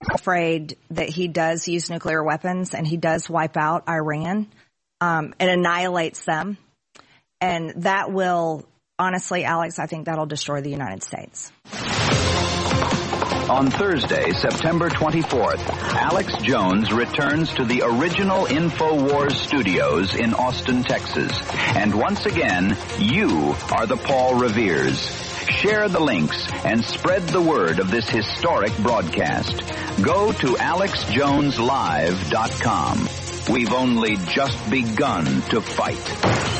afraid that he does use nuclear weapons and he does wipe out Iran and annihilates them. And that will, honestly, Alex, I think that'll destroy the United States. On Thursday, September 24th, Alex Jones returns to the original InfoWars studios in Austin, Texas. And once again, you are the Paul Reveres. Share the links and spread the word of this historic broadcast. Go to AlexJonesLive.com. We've only just begun to fight.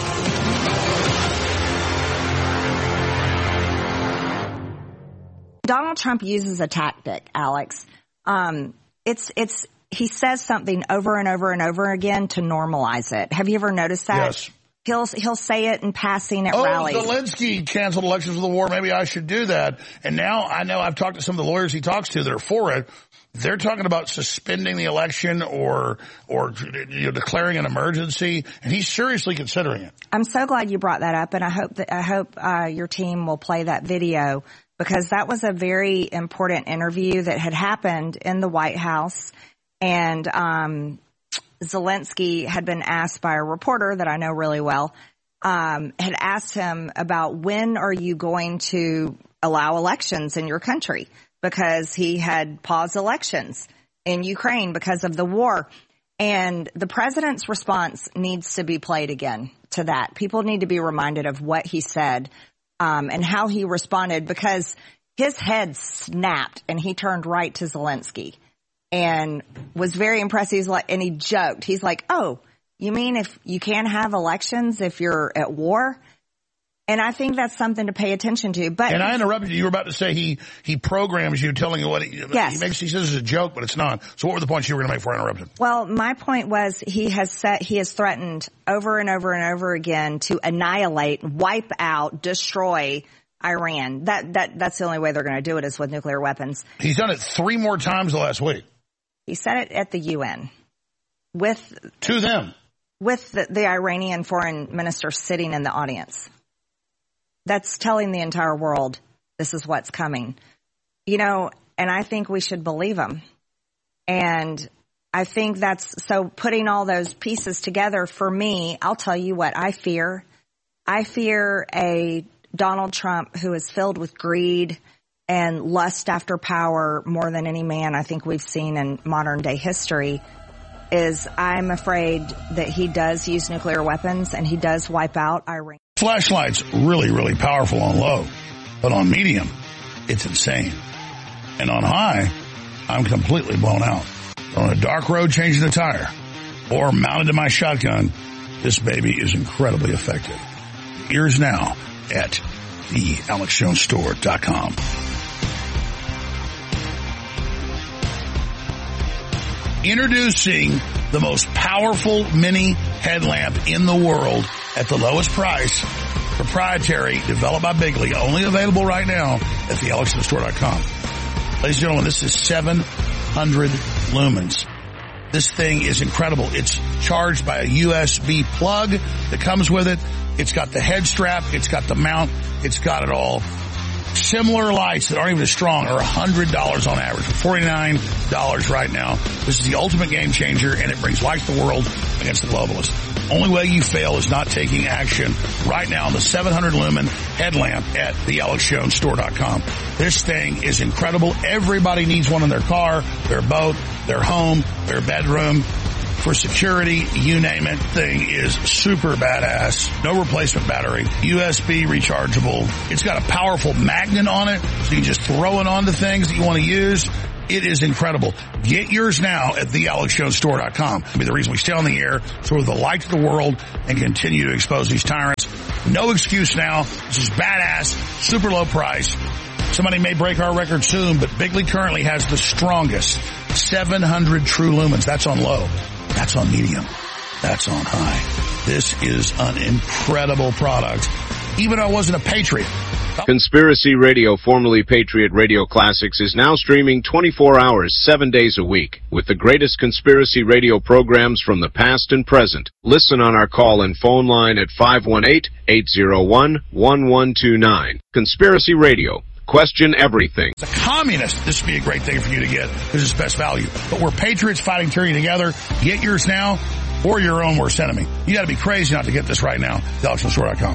Donald Trump uses a tactic, Alex. He says something over and over and over again to normalize it. Have you ever noticed that? Yes. He'll say it in passing at rallies. Zelensky canceled elections with the war. Maybe I should do that. And now I know I've talked to some of the lawyers he talks to that are for it. They're talking about suspending the election or declaring an emergency, and he's seriously considering it. I'm so glad you brought that up, and I hope your team will play that video, because that was a very important interview that had happened in the White House, and Zelensky had been asked by a reporter that I know really well, had asked him about, when are you going to allow elections in your country? Because he had paused elections in Ukraine because of the war. And the president's response needs to be played again to that. People need to be reminded of what he said and how he responded, because his head snapped and he turned right to Zelensky and was very impressed. And he joked. He's like, "Oh, you mean if you can't have elections if you're at war?" And I think that's something to pay attention to. But I interrupted you. You were about to say he programs you, telling you what he says it's a joke, but it's not. So what were the points you were going to make before I interrupted? Well, my point was he has threatened over and over and over again to annihilate, wipe out, destroy Iran. That's the only way they're going to do it, is with nuclear weapons. He's done it 3 more times the last week. He said it at the UN to them with the Iranian foreign minister sitting in the audience. That's telling the entire world this is what's coming. And I think we should believe him. And I think so putting all those pieces together, for me, I'll tell you what I fear. I fear a Donald Trump who is filled with greed and lust after power more than any man I think we've seen in modern day history. I'm afraid that he does use nuclear weapons and he does wipe out Iran. Flashlight's really, really powerful on low, but on medium, it's insane. And on high, I'm completely blown out. On a dark road, changing the tire, or mounted to my shotgun, this baby is incredibly effective. Yours now at thealexjonesstore.com. Introducing the most powerful mini headlamp in the world at the lowest price, proprietary, developed by Bigley, only available right now at thealexjonesstore.com. Ladies and gentlemen, this is 700 lumens. This thing is incredible. It's charged by a USB plug that comes with it. It's got the head strap. It's got the mount. It's got it all. Similar lights that aren't even as strong are $100 on average, $49 right now. This is the ultimate game changer, and it brings light to the world against the globalists. Only way you fail is not taking action right now on the 700 lumen headlamp at thealexjonesstore.com. This thing is incredible. Everybody needs one in their car, their boat, their home, their bedroom. For security, you name it, thing is super badass. No replacement battery, USB rechargeable. It's got a powerful magnet on it, so you can just throw it onto things that you want to use. It is incredible. Get yours now at thealexjonesstore.com. It'll be the reason we stay on the air, so we're the light to the world and continue to expose these tyrants. No excuse now. This is badass, super low price. Somebody may break our record soon, but Bigley currently has the strongest 700 true lumens. That's on low. That's on medium. That's on high. This is an incredible product. Even though I wasn't a patriot. Conspiracy Radio, formerly Patriot Radio Classics, is now streaming 24 hours, 7 days a week, with the greatest conspiracy radio programs from the past and present. Listen on our call-in phone line at 518-801-1129. Conspiracy Radio, question everything. The communist, this would be a great thing for you to get because it's best value. But we're patriots fighting tyranny together. Get yours now or your own worst enemy. You got to be crazy not to get this right now. AlexJonesStore.com.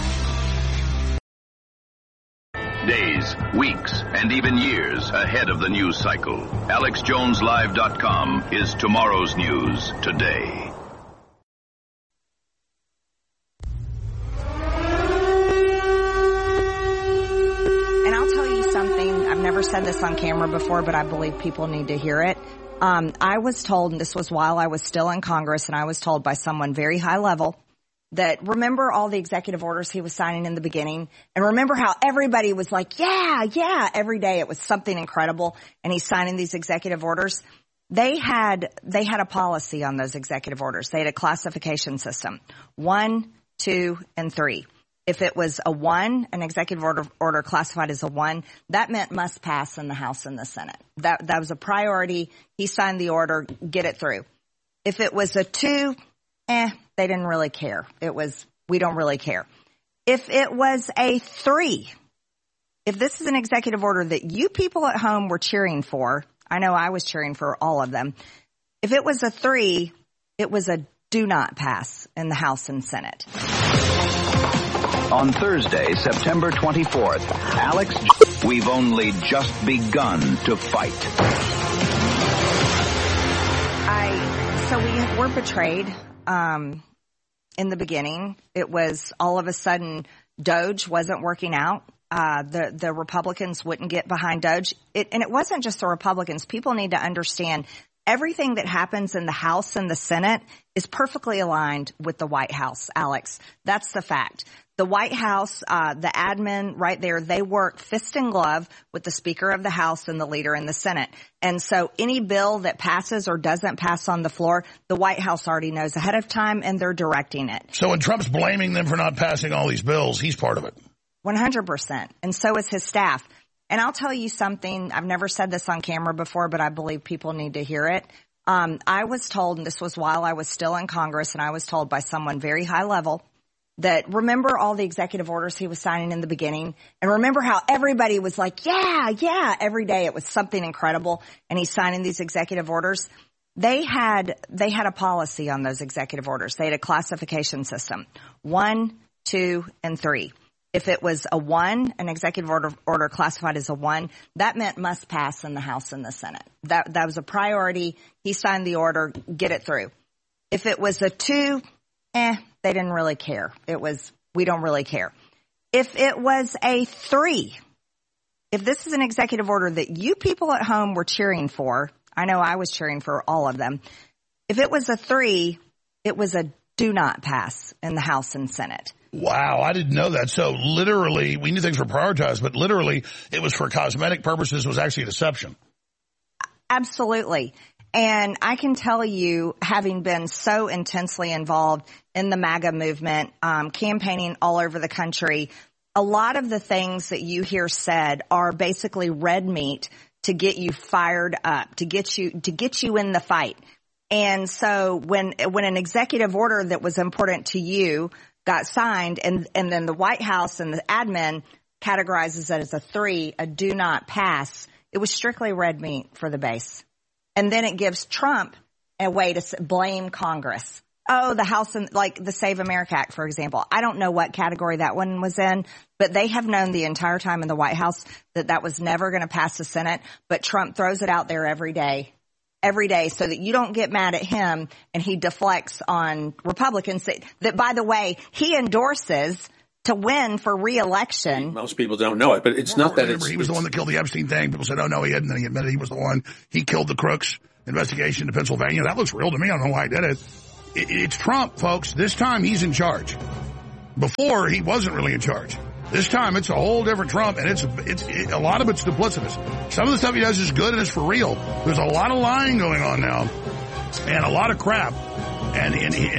Days, weeks, and even years ahead of the news cycle. AlexJonesLive.com is tomorrow's news today. I've never said this on camera before, but I believe people need to hear it. I was told, and this was while I was still in Congress, and I was told by someone very high level that remember all the executive orders he was signing in the beginning, and remember how everybody was like, yeah, every day it was something incredible, and he's signing these executive orders. They had a policy on those executive orders. They had a classification system, 1, 2, and 3. If it was a 1, an executive order classified as a 1, that meant must pass in the House and the Senate. That was a priority. He signed the order, get it through. If it was a 2, they didn't really care. We don't really care. If it was a 3, if this is an executive order that you people at home were cheering for, I know I was cheering for all of them. If it was a 3, it was a do not pass in the House and Senate. On Thursday, September 24th, we've only just begun to fight. We were betrayed in the beginning. It was all of a sudden DOJ wasn't working out. The Republicans wouldn't get behind DOJ. And it wasn't just the Republicans. People need to understand everything that happens in the House and the Senate is perfectly aligned with the White House, Alex. That's the fact. The White House, the admin right there, they work fist and glove with the Speaker of the House and the leader in the Senate. And so any bill that passes or doesn't pass on the floor, the White House already knows ahead of time, and they're directing it. So when Trump's blaming them for not passing all these bills, he's part of it. 100%. And so is his staff. And I'll tell you something. I've never said this on camera before, but I believe people need to hear it. I was told, and this was while I was still in Congress, and I was told by someone very high level, that remember all the executive orders he was signing in the beginning, and remember how everybody was like, yeah, every day it was something incredible, and he's signing these executive orders. They had a policy on those executive orders. They had a classification system, 1, 2, and 3. If it was a 1, an executive order classified as a 1, that meant must pass in the House and the Senate. That was a priority. He signed the order, get it through. If it was a 2, they didn't really care. We don't really care. If it was a 3, if this is an executive order that you people at home were cheering for, I know I was cheering for all of them. If it was a 3, it was a do not pass in the House and Senate. Wow, I didn't know that. So literally, we knew things were prioritized, but literally it was for cosmetic purposes. It was actually a deception. Absolutely. And I can tell you, having been so intensely involved in the MAGA movement, campaigning all over the country, a lot of the things that you hear said are basically red meat to get you fired up, to get you in the fight. And so when an executive order that was important to you got signed, and then the White House and the admin categorizes it as a 3, a do not pass, it was strictly red meat for the base. And then it gives Trump a way to blame Congress. Oh, the House, and like the Save America Act, for example. I don't know what category that one was in, but they have known the entire time in the White House that was never going to pass the Senate. But Trump throws it out there every day, so that you don't get mad at him, and he deflects on Republicans that, by the way, he endorses to win for re-election. Most people don't know it, but it's not that Remember, he was the one that killed the Epstein thing. People said, oh, no, he hadn't. Then he admitted he was the one. He killed the Crooks investigation to Pennsylvania. That looks real to me. I don't know why he did it. It's Trump, folks. This time he's in charge. Before, he wasn't really in charge. This time it's a whole different Trump, and it's a lot of it's duplicitous. Some of the stuff he does is good and it's for real. There's a lot of lying going on now, and a lot of crap. And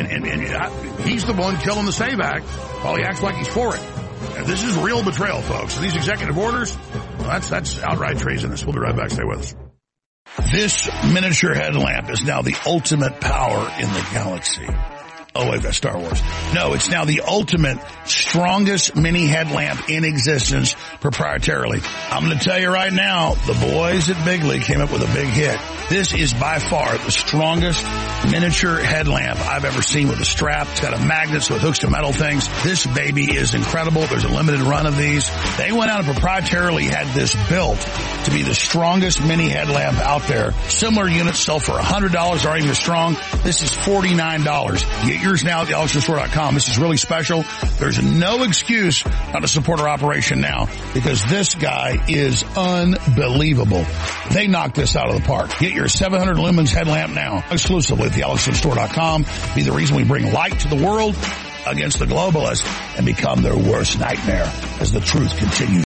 he's the one killing the SAVE Act while he acts like he's for it. And this is real betrayal, folks. So these executive orders, well, that's outright treasonous. We'll be right back. Stay with us. This miniature headlamp is now the ultimate power in the galaxy. Oh, wait, that's Star Wars. No, it's now the ultimate, strongest mini headlamp in existence proprietarily. I'm going to tell you right now, the boys at Bigley came up with a big hit. This is by far the strongest miniature headlamp I've ever seen with a strap. It's got a magnet so it hooks to metal things. This baby is incredible. There's a limited run of these. They went out and proprietarily had this built to be the strongest mini headlamp out there. Similar units sell for $100, aren't even strong. This is $49. Get yours now at thealexjonesstore.com. This is really special. There's no excuse not to support our operation now because this guy is unbelievable. They knocked this out of the park. Get your 700 lumens headlamp now exclusively at thealexjonesstore.com. Be the reason we bring light to the world against the globalists and become their worst nightmare as the truth continues